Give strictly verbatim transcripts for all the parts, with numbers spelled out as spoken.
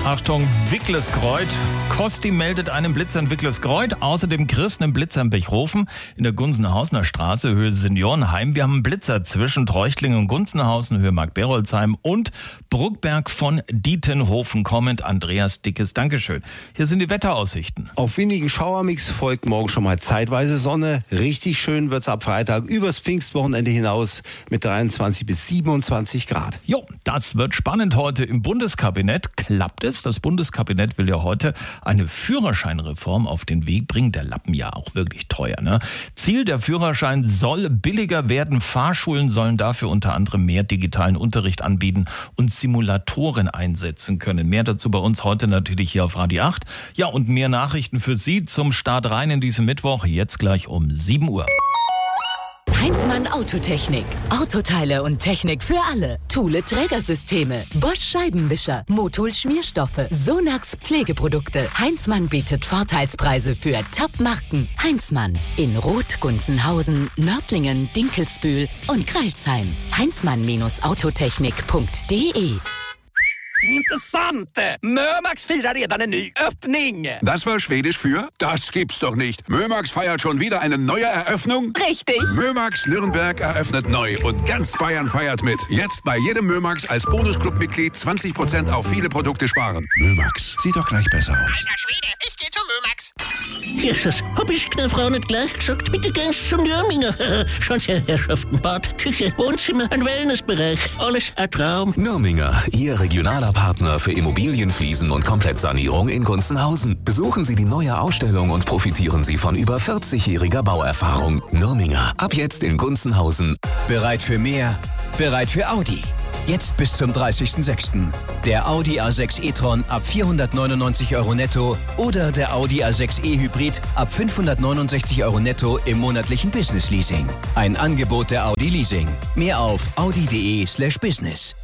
Achtung, Wicklesgreuth. Kosti meldet einen Blitzer in Wicklesgreuth. Außerdem Christen im Blitzer in Bechhofen in der Gunzenhausener Straße, Höhe Seniorenheim. Wir haben einen Blitzer zwischen Treuchtlingen und Gunzenhausen, Höhe Mark-Berolzheim und Bruckberg von Dietenhofen. Kommend Andreas Dickes. Dankeschön. Hier sind die Wetteraussichten. Auf wenigen Schauermix folgt morgen schon mal zeitweise Sonne. Richtig schön wird's ab Freitag übers Pfingstwochenende hinaus mit dreiundzwanzig bis siebenundzwanzig Grad. Jo, das wird spannend heute im Bundeskabinett. Klappt es? Das Bundeskabinett will ja heute eine Führerscheinreform auf den Weg bringen. Der Lappen ja auch wirklich teuer, ne? Ziel, der Führerschein soll billiger werden. Fahrschulen sollen dafür unter anderem mehr digitalen Unterricht anbieten und Simulatoren einsetzen können. Mehr dazu bei uns heute natürlich hier auf Radio acht. Ja, und mehr Nachrichten für Sie zum Start rein in diesem Mittwoch. Jetzt gleich um sieben Uhr. Heinzmann Autotechnik. Autoteile und Technik für alle. Thule Trägersysteme. Bosch Scheibenwischer. Motul Schmierstoffe. Sonax Pflegeprodukte. Heinzmann bietet Vorteilspreise für Top-Marken. Heinzmann. In Roth, Gunzenhausen, Nördlingen, Dinkelsbühl und Kreilsheim. Heinzmann Autotechnik punkt de. Intressant! Mömax firar redan en ny öppning! Das war Schwedisch für? Das gibt's doch nicht. Mömax feiert schon wieder eine neue Eröffnung? Richtig! Mömax Nürnberg eröffnet neu und ganz Bayern feiert mit. Jetzt bei jedem Mömax als Bonusclub-Mitglied zwanzig Prozent auf viele Produkte sparen. Mömax, sieht doch gleich besser aus. Alter Schwede, ich geh zum Mömax! Jesus, hab ich der Frau nicht gleich gesagt? Bitte gehst zum Nürminger. Schauen Sie, Herrschaften, Bad, Küche, Wohnzimmer, ein Wellnessbereich. Alles ein Traum. Nürminger, Ihr regionaler Partner für Immobilienfliesen und Komplettsanierung in Gunzenhausen. Besuchen Sie die neue Ausstellung und profitieren Sie von über vierzigjähriger Bauerfahrung. Nürminger, ab jetzt in Gunzenhausen. Bereit für mehr? Bereit für Audi. Jetzt bis zum dreißigsten sechsten Der Audi A sechs e-tron ab vierhundertneunundneunzig Euro netto oder der Audi A sechs e-Hybrid ab fünfhundertneunundsechzig Euro netto im monatlichen Business-Leasing. Ein Angebot der Audi Leasing. Mehr auf audi.de slash business.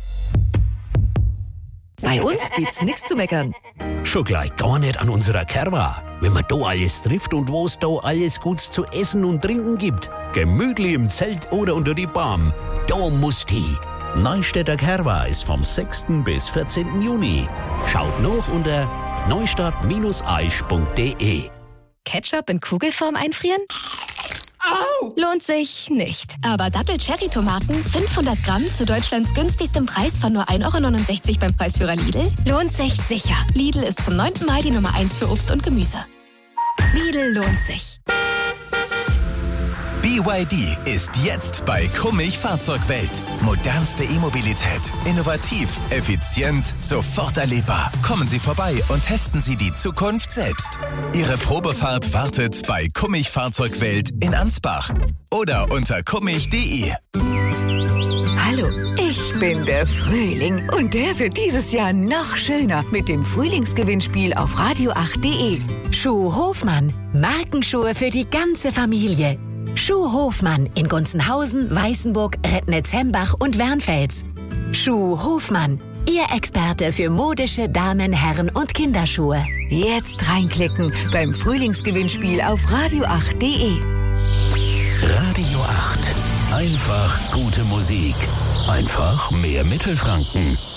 Bei uns gibt's nichts zu meckern. Schon gleich gar nicht an unserer Kerwa. Wenn man da alles trifft und wo es da alles Gutes zu essen und trinken gibt. Gemütlich im Zelt oder unter die Baum. Da muss die. Neustädter Kerwa ist vom sechsten bis vierzehnten Juni. Schaut nach unter neustadt Bindestrich aisch punkt de. Ketchup in Kugelform einfrieren? Au! Lohnt sich nicht. Aber Dattel-Cherry-Tomaten, fünfhundert Gramm zu Deutschlands günstigstem Preis von nur ein Euro neunundsechzig beim Preisführer Lidl, lohnt sich sicher. Lidl ist zum neunten Mai die Nummer eins für Obst und Gemüse. Lidl lohnt sich. B Y D ist jetzt bei Kummich Fahrzeugwelt. Modernste E-Mobilität. Innovativ, effizient, sofort erlebbar. Kommen Sie vorbei und testen Sie die Zukunft selbst. Ihre Probefahrt wartet bei Kummich Fahrzeugwelt in Ansbach oder unter kummich punkt de. Hallo, ich bin der Frühling und der wird dieses Jahr noch schöner mit dem Frühlingsgewinnspiel auf radio acht punkt de. Schuh Hofmann. Markenschuhe für die ganze Familie. Schuh Hofmann in Gunzenhausen, Weißenburg, Rednitz-Hembach und Wernfels. Schuh Hofmann, Ihr Experte für modische Damen-, Herren- und Kinderschuhe. Jetzt reinklicken beim Frühlingsgewinnspiel auf radio acht punkt de. Radio acht. Einfach gute Musik. Einfach mehr Mittelfranken.